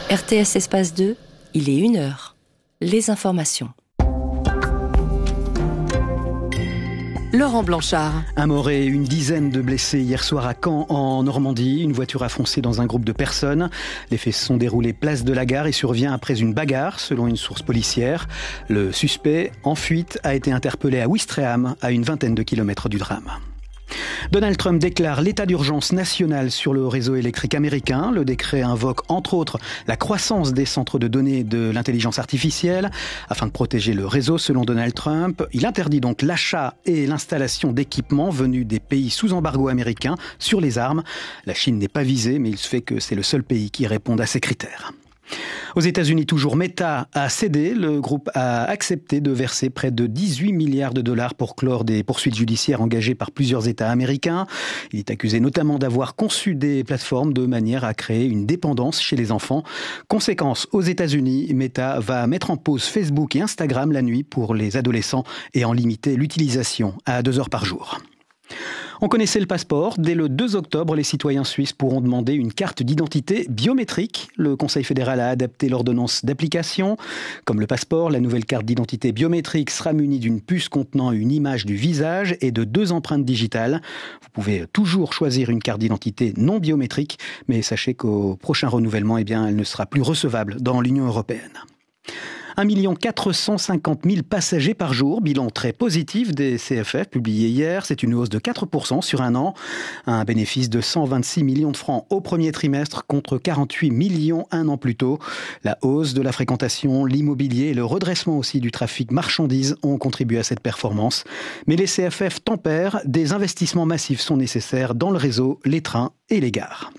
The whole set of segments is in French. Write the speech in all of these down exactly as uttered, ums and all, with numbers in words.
R T S Espace deux, il est une heure. Les informations. Laurent Blanchard. Un mort et une dizaine de blessés hier soir à Caen, en Normandie. Une voiture a foncé dans un groupe de personnes. Les faits se sont déroulés place de la Gare et survient après une bagarre, selon une source policière. Le suspect, en fuite, a été interpellé à Ouistreham, à une vingtaine de kilomètres du drame. Donald Trump déclare l'état d'urgence national sur le réseau électrique américain. Le décret invoque entre autres la croissance des centres de données de l'intelligence artificielle afin de protéger le réseau selon Donald Trump. Il interdit donc l'achat et l'installation d'équipements venus des pays sous embargo américain sur les armes. La Chine n'est pas visée, mais il se fait que c'est le seul pays qui réponde à ces critères. Aux États-Unis, toujours, Meta a cédé. Le groupe a accepté de verser près de dix-huit milliards de dollars pour clore des poursuites judiciaires engagées par plusieurs États américains. Il est accusé notamment d'avoir conçu des plateformes de manière à créer une dépendance chez les enfants. Conséquence, aux États-Unis, Meta va mettre en pause Facebook et Instagram la nuit pour les adolescents et en limiter l'utilisation à deux heures par jour. On connaissait le passeport. Dès le deux octobre, les citoyens suisses pourront demander une carte d'identité biométrique. Le Conseil fédéral a adapté l'ordonnance d'application. Comme le passeport, la nouvelle carte d'identité biométrique sera munie d'une puce contenant une image du visage et de deux empreintes digitales. Vous pouvez toujours choisir une carte d'identité non biométrique, mais sachez qu'au prochain renouvellement, eh bien, elle ne sera plus recevable dans l'Union européenne. un million quatre cent cinquante mille passagers par jour, bilan très positif des C F F publié hier. C'est une hausse de quatre pour cent sur un an. Un bénéfice de cent vingt-six millions de francs au premier trimestre contre quarante-huit millions un an plus tôt. La hausse de la fréquentation, l'immobilier et le redressement aussi du trafic marchandises ont contribué à cette performance. Mais les C F F tempèrent, des investissements massifs sont nécessaires dans le réseau, les trains et les gares.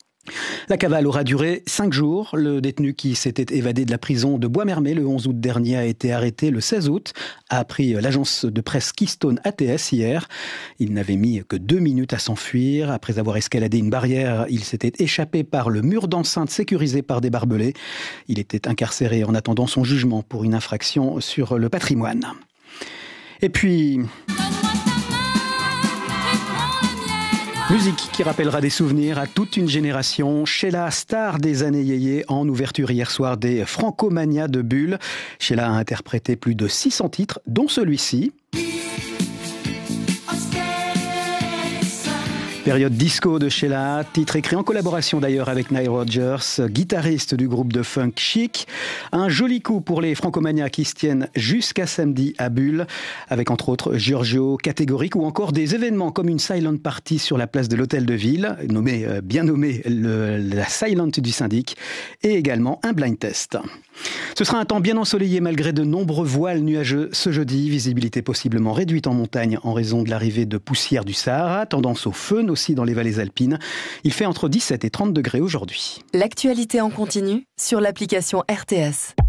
La cavale aura duré cinq jours. Le détenu qui s'était évadé de la prison de Bois-Mermet le onze août dernier a été arrêté le seize août, a appris l'agence de presse Keystone A T S hier. Il n'avait mis que deux minutes à s'enfuir. Après avoir escaladé une barrière, il s'était échappé par le mur d'enceinte sécurisé par des barbelés. Il était incarcéré en attendant son jugement pour une infraction sur le patrimoine. Et puis... musique qui rappellera des souvenirs à toute une génération. Sheila, star des années yéyé, en ouverture hier soir des Francomania de Bulle. Sheila a interprété plus de six cents titres, dont celui-ci. Période disco de Sheila, titre écrit en collaboration d'ailleurs avec Nile Rodgers, guitariste du groupe de funk Chic. Un joli coup pour les Francomania qui se tiennent jusqu'à samedi à Bulle, avec entre autres Giorgio, Catégorique ou encore des événements comme une silent party sur la place de l'Hôtel de Ville, nommé, euh, bien nommé le, la silent du syndic, et également un blind test. Ce sera un temps bien ensoleillé malgré de nombreux voiles nuageux ce jeudi, visibilité possiblement réduite en montagne en raison de l'arrivée de poussière du Sahara, tendance au feu aussi dans les vallées alpines. Il fait entre dix-sept et trente degrés aujourd'hui. L'actualité en continu sur l'application R T S.